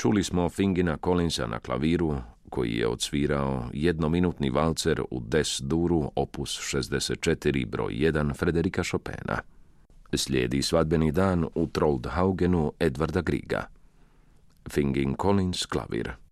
Čuli smo Fingina Collinsa na klaviru, koji je odsvirao jednominutni valcer u Des duru opus 64 broj 1 Frederika Chopina. Slijedi svadbeni dan u Troldhaugenu Edvarda Grieга. Fingin Collins klavir.